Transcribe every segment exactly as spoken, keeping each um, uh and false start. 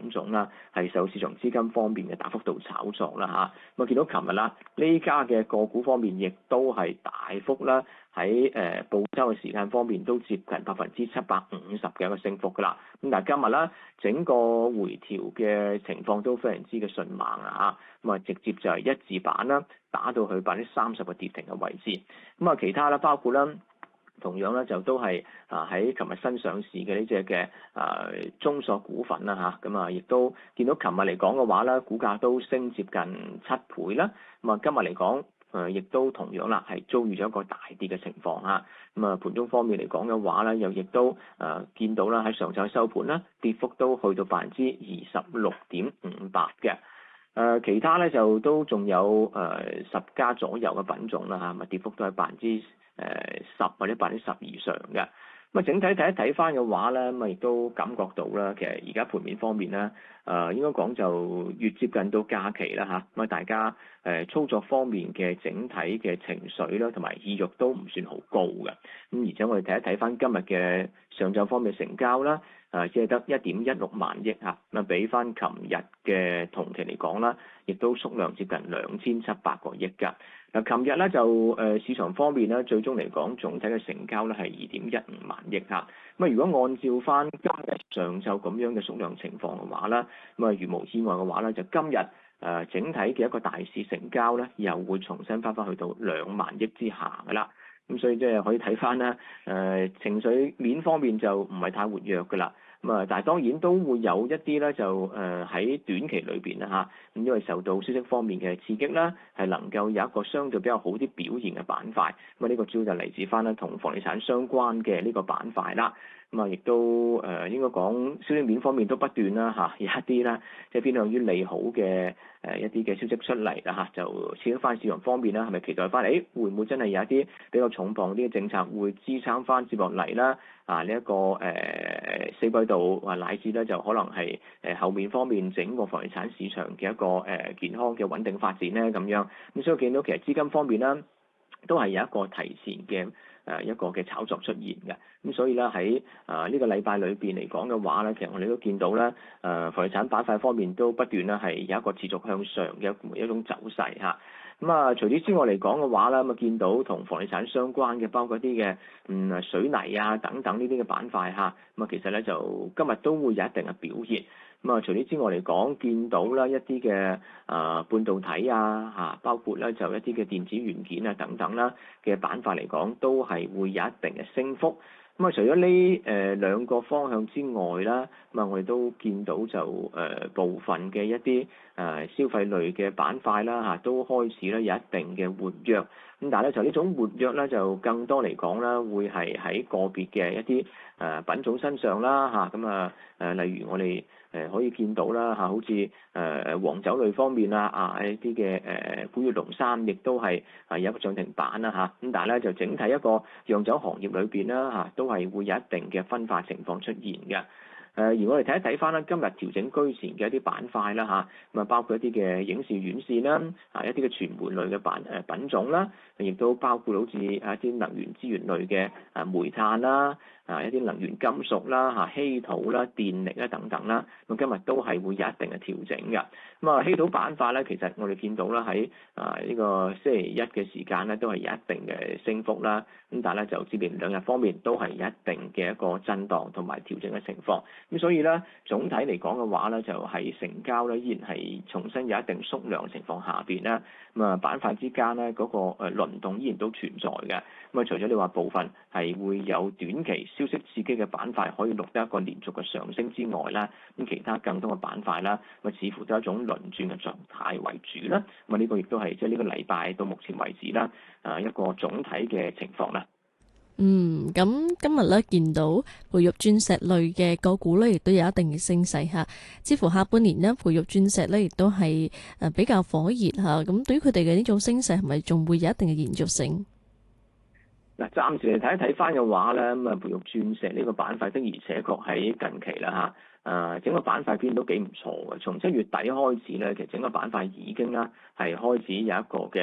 品種啦，係受市場資金方面嘅大幅度炒作啦嚇。咁啊見到琴日啦，呢家嘅個股方面亦都係大幅啦，喺誒報週嘅時間方面都接近百分之七百五十嘅一個升幅㗎啦。咁但係今日啦，整個回調嘅情況都非常之嘅迅猛啊嚇。咁啊直接就係一字板啦，打到去百分之三十嘅跌停嘅位置。咁啊其他啦，包括啦。同樣咧就都係啊喺琴日新上市嘅呢隻嘅啊中索股份啦嚇，咁啊亦都見到琴日嚟講嘅話咧，股價都升接近七倍啦。咁啊今日嚟講誒亦都同樣啦係遭遇咗一個大跌嘅情況嚇。咁啊盤中方面嚟講嘅話咧，又亦都誒見到啦喺上晝收盤啦，跌幅都去到百分之二十六點五八嘅。誒其他咧就都仲有誒十家左右嘅品種啦嚇，咁啊跌幅都係百分之誒十或者百分之十以上嘅。咁啊整體睇一睇翻嘅話咧，咁啊亦都感覺到啦，其實而家盤面方面咧，誒應該講就越接近到假期啦嚇，咁啊大家誒操作方面嘅整體嘅情緒啦同埋意欲都唔算好高嘅。咁而且我哋睇一睇翻今日嘅上晝方面嘅成交啦，誒只係得一點一六萬億嚇，咁啊比翻琴日嘅同期嚟講啦，亦都縮量接近兩千七百個億㗎。嗱，琴日咧就誒市場方面咧，最終嚟講總體嘅成交咧係二點一五萬億嚇。咁啊，如果按照翻今日上晝咁樣嘅縮量情況嘅話咧，咁啊如無意外嘅話咧，就今日誒整體嘅一個大市成交咧，又會重新翻翻去到兩萬億之下㗎啦。咁所以即係可以睇翻咧，誒情緒面方面就唔係太活躍㗎啦。咁啊，但係當然都會有一啲咧，就誒喺短期裏邊啦嚇，咁因為受到消息方面嘅刺激啦，係能夠有一個相對比較好啲表現嘅板塊。咁啊，呢個主要就嚟自翻咧同房地產相關嘅呢個板塊啦。咁啊，亦都誒應該講消息面方面都不斷啦嚇，有一啲啦，即係偏向於利好嘅誒一啲嘅消息出嚟啦嚇，就刺激翻市場方面啦，係咪期待翻？誒會唔會真係有一啲比較重磅啲嘅政策會支撐翻接落嚟啦？啊呢一個誒四季度啊乃至咧就可能係誒後面方面整個房地產市場嘅一個誒健康嘅穩定發展咧咁樣。咁所以見到其實資金方面啦，都係有一個提前嘅誒一個嘅炒作出現嘅。咁所以咧喺啊呢個禮拜裏邊嚟講嘅話咧，其實我哋都見到咧誒房地產板塊方面都不斷咧係有一個持續向上嘅一種走勢嚇。咁啊，除此之外嚟講嘅話咧，咁啊見到同房地產相關嘅，包括啲嘅嗯水泥啊等等呢啲嘅板塊嚇，咁啊其實咧就今日都會有一定嘅表現。咁啊，除此之外嚟講，見到啦一啲嘅啊半導體啊嚇，包括咧就一啲嘅電子元件啊等等啦嘅板塊嚟講，都係會有一定嘅升幅。咁啊，除咗呢誒兩個方向之外啦，咁啊，我哋都見到就誒、呃、部分嘅一啲誒、呃、消費類嘅板塊啦嚇，都開始咧有一定嘅活躍。咁但係咧就呢種活躍咧，就更多嚟講啦，會係喺個別嘅一啲誒、呃、品種身上啦嚇。咁啊誒，例如我哋誒可以見到啦嚇，好似誒誒黃酒類方面啊啊一啲嘅誒古越龍山，亦都係啊有一個漲停板啦嚇。咁但係咧就整體一個釀酒行業裏邊啦嚇，都係會有一定嘅分化情況出現嘅。誒而我哋睇一睇翻啦，今日調整居前嘅一啲板塊啦嚇，咁啊包括一啲嘅影視院線啦，啊一啲嘅傳媒類嘅板誒品種啦，亦都包括好似啊一啲能源資源類嘅啊煤炭啦，啊一啲能源金屬啦嚇，稀土啦、電力啦等等啦，咁今日都係會有一定嘅調整嘅。咁啊稀土板塊咧，其實我哋見到啦喺啊呢個星期一嘅時間咧，都係有一定嘅升幅啦。咁但係咧就接連兩日方面都係有一定嘅一個震盪同埋調整嘅情況。咁所以咧，總體嚟講嘅話咧，就係、是、成交咧依然係重新有一定縮量嘅情況下邊咧，咁啊板塊之間咧嗰個誒輪動依然都存在嘅。咁啊除咗你話部分係會有短期消息刺激嘅板塊可以錄得一個連續嘅上升之外啦，咁其他更多嘅板塊啦，咁似乎都係一種輪轉嘅狀態為主啦。咁啊呢個亦都係即係呢個禮拜到目前為止啦，誒一個總體嘅情況啦。 嗯，咁今日咧見到培育鑽石類嘅個股咧，亦都有一定嘅升勢嚇。似乎下半年呢，培育鑽石咧亦都係誒比較火熱嚇。咁對於佢哋嘅呢種升勢，係咪仲會有一定嘅延續性？ 嗱，暫時嚟睇一睇翻嘅話咧，咁啊培育鑽石呢個板塊的而且確喺近期啦嚇，誒整個板塊變都幾唔錯嘅。從七月底開始咧，其實整個板塊已經啦係開始有一個嘅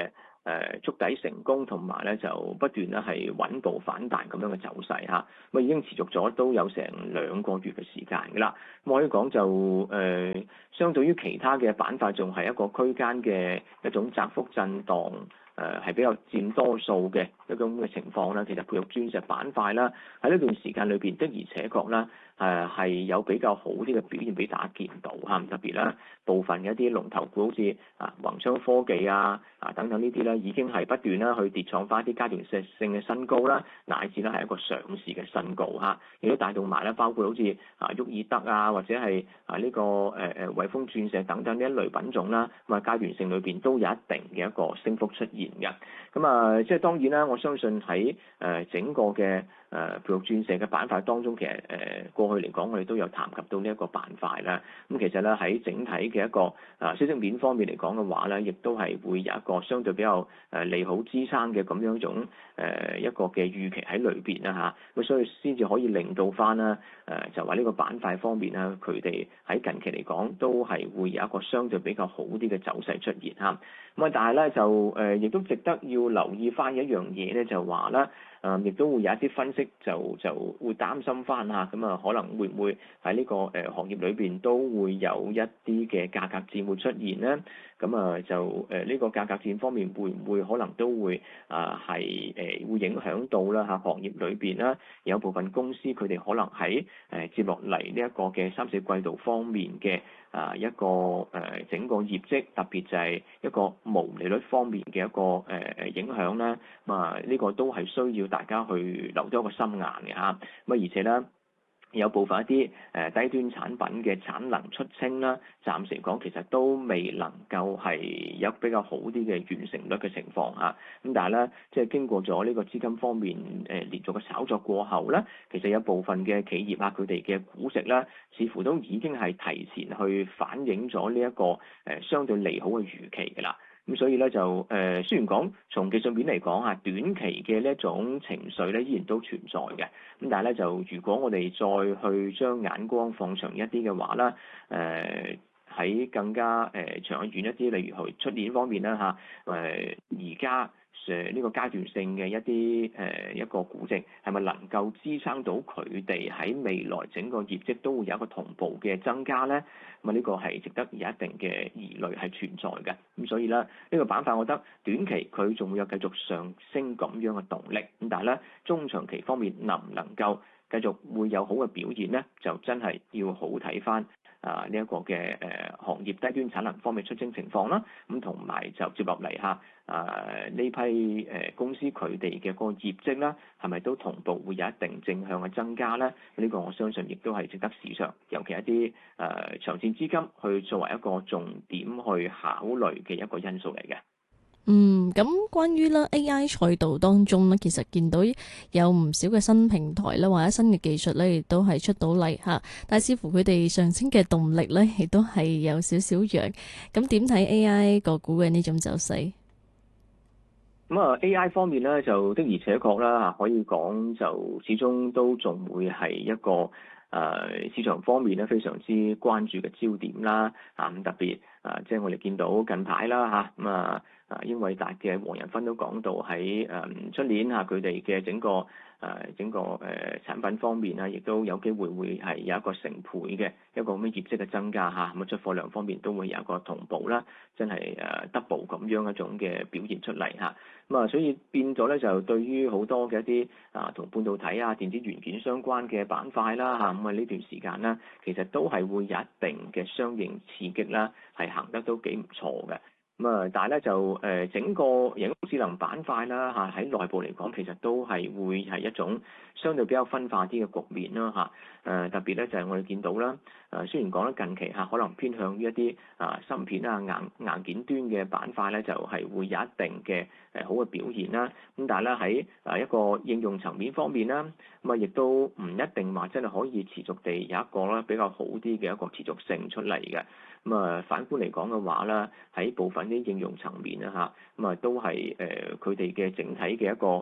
誒觸底成功，同埋咧就不斷咧係穩步反彈咁樣嘅走勢嚇，咁啊已經持續咗都有成兩個月嘅時間㗎啦。咁我可以講就誒、呃，相對於其他嘅板塊，仲係一個區間嘅一種窄幅震盪。誒係、呃、比較佔多數嘅一種嘅情況啦，其實培育鑽石板塊啦，喺呢段時間裏邊的而且確啦，誒、呃、係有比較好啲嘅表現俾大家見到嚇，特別啦部分嘅一啲龍頭股，好似啊宏昌科技啊啊等等呢啲咧，已經係不斷啦去跌創翻啲階段性嘅新高啦，乃至咧係一個上市嘅新高嚇，亦都帶動埋咧，包括好似啊沃爾德啊，或者係啊呢、這個誒誒惠豐鑽石等等呢一類品種啦，咁啊階段性裏邊都有一定嘅一個升幅出現嘅。咁啊，即係當然啦，我相信喺誒整個嘅誒培育鑽石嘅板塊當中，其實誒過去嚟講，我哋都有談及到呢一個板塊啦。咁其實咧喺整體嘅一個啊消息面方面嚟講嘅話咧，亦都係會有一個相對比較誒利好支撐嘅咁樣一種誒一個嘅預期喺裏邊啦嚇。咁所以先至可以令到翻啦誒就話呢個板塊方面啦，佢哋喺近期嚟講都係會有一個相對比較好啲嘅走勢出現嚇。咁啊，但係咧就誒亦都值得要留意翻一樣嘢咧，就話咧誒，亦都會有一啲分析就就會擔心翻嚇，咁啊可能會唔會喺呢個誒行業裏邊都會有一啲嘅價格戰會出現咧？咁啊就誒呢個價格戰方面會唔會可能都會啊係誒會影響到啦嚇行業裏邊啦，有部分公司佢哋可能喺誒接落嚟呢一個嘅三四季度方面嘅啊一個誒整個業績，特別就係一個毛利率方面嘅一個誒誒影響咧，咁啊呢個都係需要大家去留多一個心眼嘅嚇，咁啊而且咧。有部分一啲誒低端產品嘅產能出清啦，暫時嚟講其實都未能夠係有比較好啲嘅完成率嘅情況嚇。咁但係咧，即係經過咗呢個資金方面誒連續嘅炒作過後咧，其實有部分嘅企業啊，佢哋嘅估值咧，似乎都已經係提前去反映咗呢一個誒相對利好嘅預期㗎啦。咁所以咧就誒、呃，雖然講從技術面嚟講啊，短期嘅呢一種情緒咧依然都存在嘅。咁但係咧就如果我哋再去將眼光放長一啲嘅話咧，誒、呃、喺更加誒、呃、長遠一啲，例如去出年方面啦嚇，誒而家。誒呢個階段性嘅一啲誒、呃、一個估值係咪能夠支撐到佢哋喺未來整個業績都會有一個同步嘅增加咧？咁啊呢個係值得有一定嘅疑慮係存在嘅。咁所以咧呢、呢個板塊，我覺得短期佢仲會有繼續上升咁樣嘅動力。咁但係咧中長期方面能唔能夠繼續會有好嘅表現咧？就真係要好睇翻。啊！呢、這、一個嘅誒、呃、行業低端產能方面出清情況啦，咁同埋就接落嚟嚇啊呢批誒、呃、公司佢哋嘅個業績啦，係咪都同步會有一定正向嘅增加咧？呢、這個我相信亦都係值得市場，尤其一啲誒、呃、長線資金去作為一個重點去考慮嘅一個因素嚟嘅。 嗯，咁關於咧 A I 賽道當中咧，其實見到有唔少嘅新平台咧，或者新嘅技術咧，亦都係出到嚟嚇。但係似乎佢哋上升嘅動力咧，亦都係有少少弱。咁點睇 A I 個股嘅呢種走勢？ 咁啊 A I 方面咧，就的而且確啦嚇，可以講就始終都仲會係一個誒、呃、市場方面咧非常之關注嘅焦點啦。啊咁特別啊，即係我哋見到近排啦嚇咁啊。啊，英偉達嘅黃仁勳都講到喺誒出年嚇佢哋嘅整個誒、呃、整個誒、呃、產品方面啊，亦都有機會會係有一個成倍嘅一個咁嘅業績嘅增加嚇，咁啊出貨量方面都會有一個同步啦，真係誒 double 咁樣一種嘅表現出嚟嚇，咁啊所以變咗咧就對於好多嘅一啲啊同半導體啊電子元件相關嘅板塊啦嚇，咁啊呢段時間啦，其實都係會有一定嘅相應刺激啦，係行得都幾唔錯嘅。咁啊，但係咧就誒整個人工智能板塊啦嚇，喺內部嚟講，其實都係會係一種相對比較分化啲嘅局面啦嚇。誒特別咧就係我哋見到啦，誒雖然講咧近期嚇可能偏向於一啲啊芯片啊硬硬件端嘅板塊咧，就係會有一定嘅誒好嘅表現啦。咁但係咧喺啊一個應用層面方面啦，咁啊亦都唔一定話真係可以持續地有一個咧比較好啲嘅一個持續性出嚟嘅。咁啊，反觀嚟講嘅話咧，喺部分啲應用層面啦嚇，咁啊都係誒佢哋嘅整體嘅一個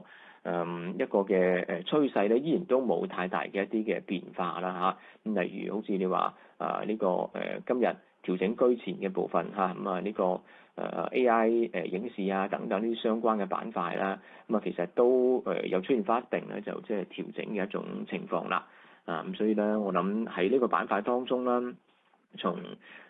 誒一個嘅誒趨勢咧，依然都冇太大嘅一啲嘅變化啦嚇。咁例如好似你話啊呢個誒今日調整居前嘅部分嚇，咁啊呢個誒 A I 誒影視啊等等呢啲相關嘅板塊啦，咁啊其實都誒有出現翻一定咧就即係調整嘅一種情況啦。啊咁所以咧，我諗喺呢個板塊當中啦，從